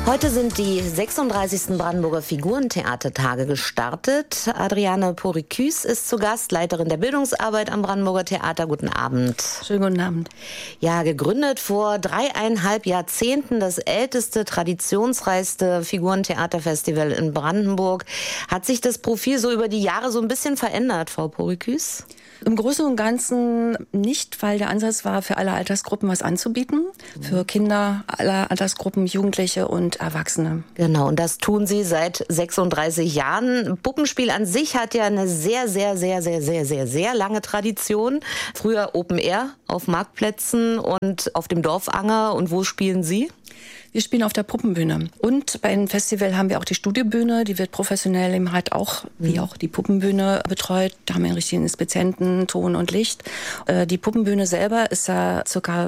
Heute sind die 36. Brandenburger Figurentheatertage gestartet. Adriane Poricus ist zu Gast, Leiterin der Bildungsarbeit am Brandenburger Theater. Guten Abend. Schönen guten Abend. Ja, gegründet vor 3,5 Jahrzehnten, das älteste, traditionsreichste Figurentheaterfestival in Brandenburg. Hat sich das Profil so über die Jahre so ein bisschen verändert, Frau Poricus? Im Großen und Ganzen nicht, weil der Ansatz war, für alle Altersgruppen was anzubieten. Für Kinder aller Altersgruppen, Jugendliche und Erwachsene. Genau, und das tun Sie seit 36 Jahren. Puppenspiel an sich hat ja eine sehr lange Tradition. Früher Open Air auf Marktplätzen und auf dem Dorfanger. Und wo spielen Sie? Wir spielen auf der Puppenbühne. Und bei einem Festival haben wir auch die Studiobühne. Die wird professionell eben halt auch, wie auch die Puppenbühne, betreut. Da haben wir einen richtigen Inspizienten, Ton und Licht. Die Puppenbühne selber ist ja ca.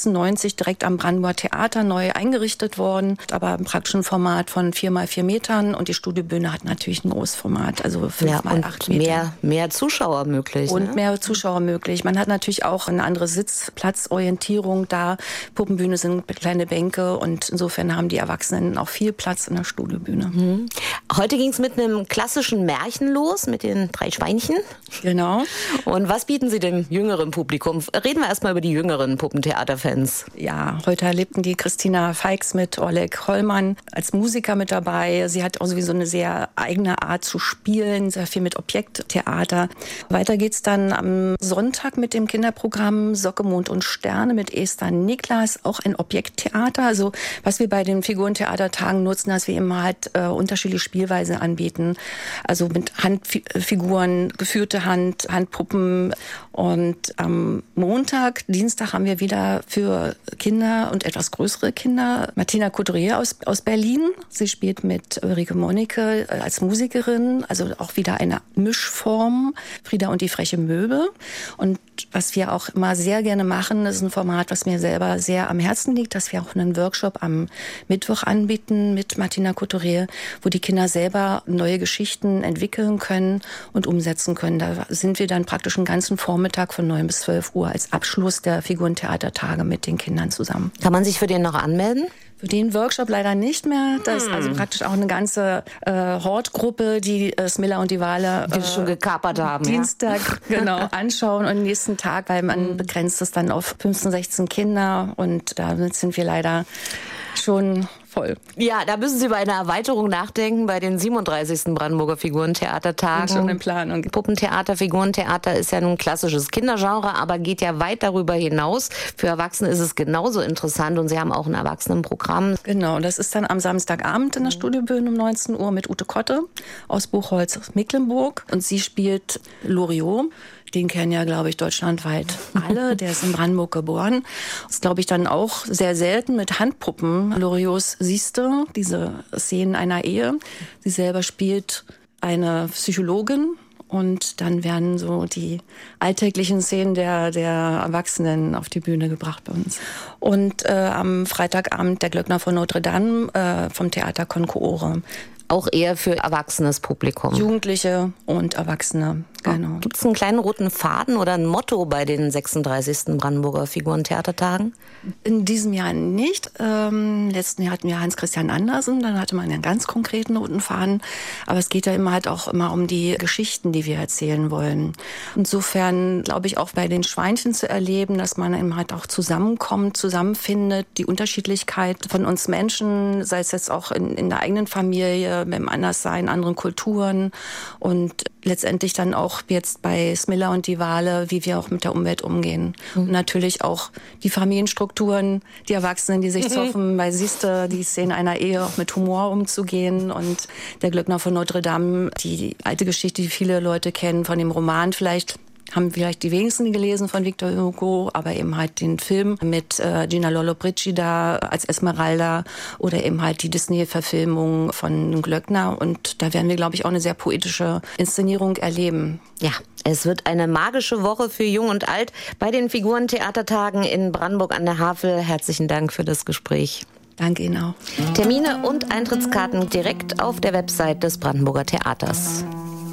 96 direkt am Brandenburger Theater neu eingerichtet worden. Aber im praktischen Format von 4x4 Metern. Und die Studiobühne hat natürlich ein großes Format, also 5x8 Meter. Mehr Zuschauer möglich. Und mehr Zuschauer möglich. Man hat natürlich auch eine andere Sitzplatzorientierung da. Puppenbühne sind kleine Bänke und insofern haben die Erwachsenen auch viel Platz in der Studiobühne. Heute ging es mit einem klassischen Märchen los, mit den 3 Schweinchen. Genau. Und was bieten Sie dem jüngeren Publikum? Reden wir erstmal über die jüngeren Puppentheaterfans. Ja, heute erlebten die Christina Feix mit Oleg Hollmann als Musiker mit dabei. Sie hat auch sowieso eine sehr eigene Art zu spielen, sehr viel mit Objekttheater. Weiter geht's dann am Sonntag mit dem Kinderprogramm Socke, Mond und Sterne mit Esther Niklas, auch ein Objekttheater. Also was wir bei den Figurentheatertagen nutzen, dass wir immer halt unterschiedliche Spielweise anbieten. Also mit Handfiguren, geführte Handpuppen. Und am Montag, Dienstag haben wir wieder für Kinder und etwas größere Kinder Martina Couturier aus Berlin. Sie spielt mit Ulrike Monnecke als Musikerin, also auch wieder eine Mischform. Frieda und die freche Möwe. Und was wir auch immer sehr gerne machen, das ist ein Format, was mir selber sehr am Herzen liegt, dass wir auch einen Workshop am Mittwoch anbieten mit Martina Couturier, wo die Kinder selber neue Geschichten entwickeln können und umsetzen können. Da sind wir dann praktisch einen ganzen Vormittag von 9 bis 12 Uhr als Abschluss der Figurentheatertage mit den Kindern zusammen. Kann man sich für den noch anmelden? Für den Workshop leider nicht mehr. Das ist also praktisch auch eine ganze Hortgruppe, die Smilla und die Wale die schon gekapert haben. Dienstag genau anschauen und nächsten Tag, weil man begrenzt es dann auf 15, 16 Kinder und da sind wir leider schon voll. Ja, da müssen Sie bei einer Erweiterung nachdenken, bei den 37. Brandenburger Figurentheatertagen. Schon in Planung. Puppentheater, Figurentheater ist ja nun ein klassisches Kindergenre, aber geht ja weit darüber hinaus. Für Erwachsene ist es genauso interessant und Sie haben auch ein Erwachsenenprogramm. Genau, das ist dann am Samstagabend in der Studiobühne um 19 Uhr mit Ute Kotte aus Buchholz, Mecklenburg. Und sie spielt Loriot. Den kennen ja, glaube ich, deutschlandweit alle. Der ist in Brandenburg geboren. Das ist, glaube ich, dann auch sehr selten mit Handpuppen. Loriots Siehste, diese Szenen einer Ehe. Sie selber spielt eine Psychologin. Und dann werden so die alltäglichen Szenen der Erwachsenen auf die Bühne gebracht bei uns. Und am Freitagabend der Glöckner von Notre Dame vom Theater Concours. Auch eher für erwachsenes Publikum. Jugendliche und Erwachsene, genau. Gibt es einen kleinen roten Faden oder ein Motto bei den 36. Brandenburger Figurentheatertagen? In diesem Jahr nicht. Letzten Jahr hatten wir Hans Christian Andersen, dann hatte man einen ganz konkreten roten Faden. Aber es geht ja immer um die Geschichten, die wir erzählen wollen. Insofern glaube ich auch bei den Schweinchen zu erleben, dass man eben halt auch zusammenkommt, zusammenfindet, die Unterschiedlichkeit von uns Menschen, sei es jetzt auch in der eigenen Familie, beim Anderssein, anderen Kulturen und letztendlich dann auch jetzt bei Smilla und die Wale, wie wir auch mit der Umwelt umgehen. Und natürlich auch die Familienstrukturen, die Erwachsenen, die sich zoffen, weil siehste, die Szene einer Ehe auch mit Humor umzugehen und der Glöckner von Notre Dame, die alte Geschichte, die viele Leute kennen, von dem Roman haben vielleicht die wenigsten gelesen von Victor Hugo, aber eben halt den Film mit Gina Lollobrigida als Esmeralda oder eben halt die Disney-Verfilmung von Glöckner. Und da werden wir, glaube ich, auch eine sehr poetische Inszenierung erleben. Ja, es wird eine magische Woche für Jung und Alt bei den Figurentheatertagen in Brandenburg an der Havel. Herzlichen Dank für das Gespräch. Danke Ihnen auch. Termine und Eintrittskarten direkt auf der Website des Brandenburger Theaters.